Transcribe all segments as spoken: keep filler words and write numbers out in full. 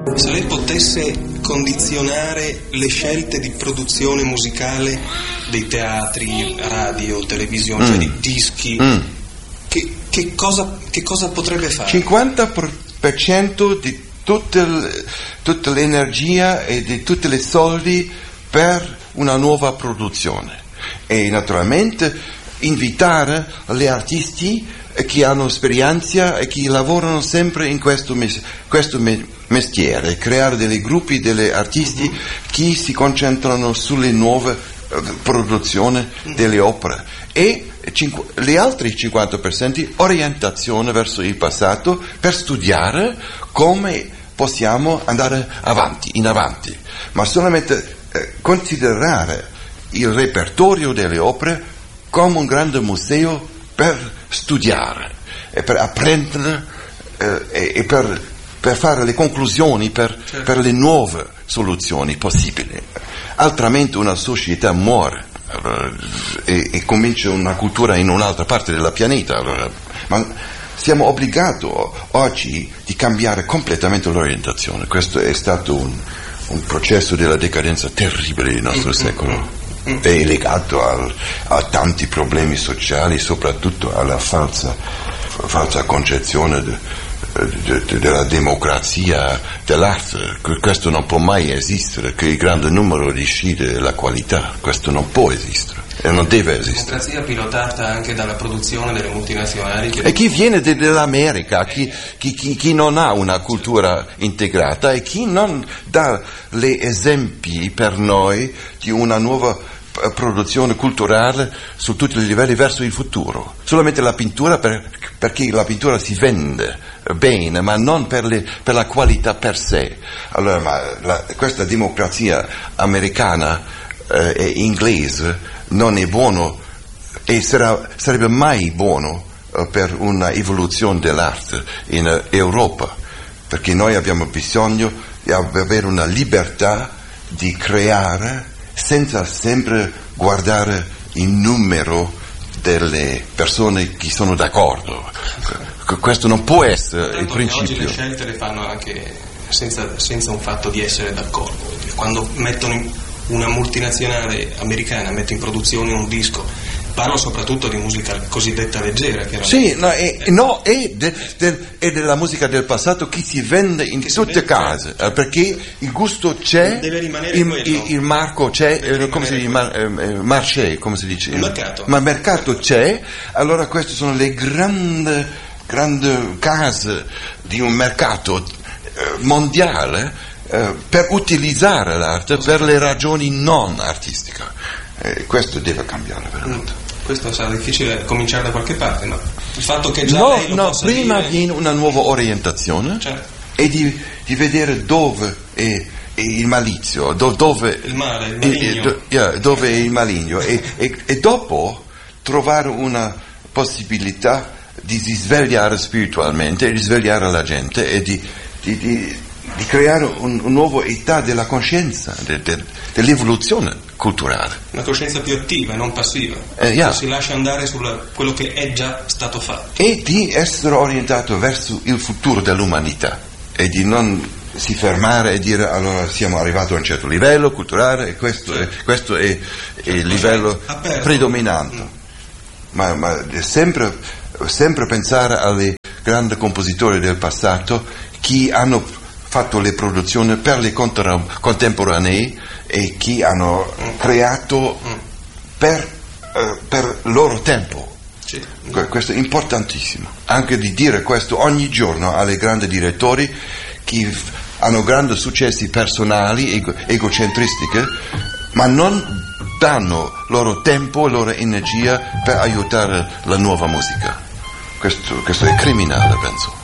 Se lei potesse condizionare le scelte di produzione musicale dei teatri, radio, televisione, mm. cioè di dischi, mm. che, che, cosa, che cosa potrebbe fare? cinquanta per cento di tutta, tutta l'energia e di tutti i soldi per una nuova produzione. E naturalmente invitare gli artisti che hanno esperienza e che lavorano sempre in questo, mes- questo me- mestiere, creare dei gruppi degli artisti mm-hmm. che si concentrano sulle nuove uh, produzioni mm-hmm. delle opere e cinqu- gli altri cinquanta per cento orientazione verso il passato per studiare come possiamo andare avanti, in avanti, ma solamente eh, considerare il repertorio delle opere come un grande museo per studiare e per apprendere eh, e, e per, per fare le conclusioni per, certo. per le nuove soluzioni possibili. Altrimenti una società muore allora, e, e comincia una cultura in un'altra parte del pianeta. Allora, ma siamo obbligati oggi di cambiare completamente l'orientazione. Questo è stato un, un processo della decadenza terribile del nostro mm-hmm. secolo. È legato al, a tanti problemi sociali, soprattutto alla falsa, falsa concezione de, de, de, della democrazia dell'arte. Questo non può mai esistere, che il grande numero decide la qualità, questo non può esistere e non deve esistere. Democrazia pilotata anche dalla produzione delle multinazionali. Che e chi viene de, dall'America, chi, chi, chi, chi non ha una cultura integrata e chi non dà gli esempi per noi di una nuova produzione culturale su tutti i livelli verso il futuro. Solamente la pittura per, perché la pittura si vende bene, ma non per, le, per la qualità per sé. Allora, ma la, questa democrazia americana eh, e inglese non è buono e sarà, sarebbe mai buono eh, per una evoluzione dell'arte in uh, Europa, perché noi abbiamo bisogno di avere una libertà di creare senza sempre guardare il numero delle persone che sono d'accordo. Questo non può essere il principio. Oggi le scelte le fanno anche senza, senza un fatto di essere d'accordo. Quando mettono una multinazionale americana, mette in produzione un disco, parlo soprattutto di musica cosiddetta leggera. Sì, no, è, no, è, de, de, è della musica del passato che si vende in che tutte le case, certo. Perché il gusto c'è, deve rimanere il, il, il marco c'è, eh, come si dice, mar, eh, marché, come si dice? Il mercato. Ma il mercato c'è, allora queste sono le grandi, grandi case di un mercato eh, mondiale eh, per utilizzare l'arte per le ragioni non artistiche. Eh, questo deve cambiare veramente. Mm. Questo sarà difficile cominciare da qualche parte, ma il fatto che già no, lei lo no, possa prima dire... di una nuova orientazione, certo. E di, di vedere dove è, è il malizio, do, dove, il male, il maligno. È, do, yeah, dove è il maligno e, e, e dopo trovare una possibilità di svegliare spiritualmente, di svegliare la gente e di, di, di, di creare un, un nuovo età della coscienza, de, de, dell'evoluzione culturale. Una coscienza più attiva, non passiva, eh, yeah. che si lascia andare su quello che è già stato fatto. E di essere orientato verso il futuro dell'umanità e di non si fermare e dire allora siamo arrivati a un certo livello culturale e questo, sì. è, questo è, è il livello aperto. Predominante. Mm. Ma, ma sempre, sempre pensare alle grandi compositori del passato che hanno fatto le produzioni per le contemporanei e che hanno creato per, eh, per loro tempo. Sì. Questo è importantissimo, anche di dire questo ogni giorno alle grandi direttori che hanno grandi successi personali, ego, egocentristiche, ma non danno loro tempo e loro energia per aiutare la nuova musica. Questo, questo è criminale, penso.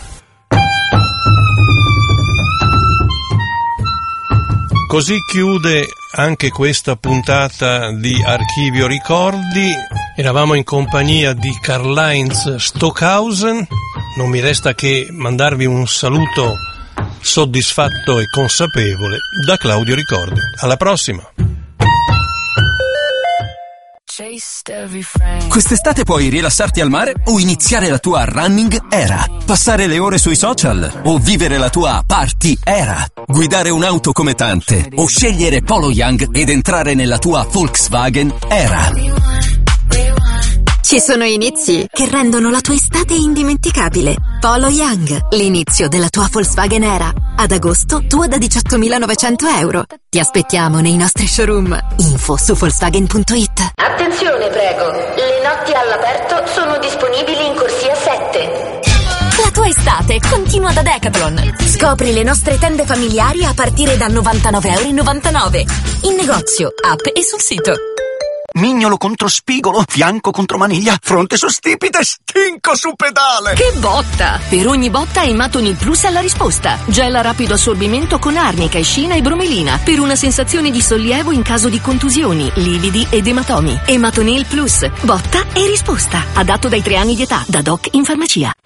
Così chiude anche questa puntata di Archivio Ricordi. Eravamo in compagnia di Karl-Heinz Stockhausen. Non mi resta che mandarvi un saluto soddisfatto e consapevole da Claudio Ricordi. Alla prossima! Quest'estate puoi rilassarti al mare o iniziare la tua running era, passare le ore sui social o vivere la tua party era, guidare un'auto come tante o scegliere Polo Young ed entrare nella tua Volkswagen era. Ci sono inizi che rendono la tua estate indimenticabile. Polo Young, l'inizio della tua Volkswagen Era. Ad agosto, tua da diciottomilanovecento euro. Ti aspettiamo nei nostri showroom. Info su Volkswagen punto it. Attenzione, prego. Le notti all'aperto sono disponibili in corsia sette. La tua estate continua da Decathlon. Scopri le nostre tende familiari a partire da novantanove virgola novantanove euro. In negozio, app e sul sito. Mignolo contro spigolo, fianco contro maniglia, fronte su stipite, stinco su pedale. Che botta! Per ogni botta Ematonil Plus ha la risposta. Gel a rapido assorbimento con arnica, escina e bromelina per una sensazione di sollievo in caso di contusioni, lividi ed ematomi. Ematonil Plus, botta e risposta. Adatto dai tre anni di età, da Doc in farmacia.